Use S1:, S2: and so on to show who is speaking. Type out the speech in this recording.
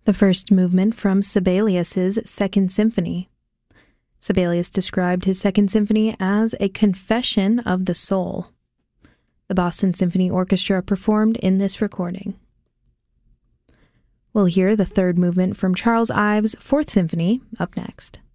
S1: The first movement from Sibelius's Second Symphony. Sibelius described his Second Symphony as a confession of the soul. The Boston Symphony Orchestra performed in this recording. We'll hear the third movement from Charles Ives' Fourth Symphony up next.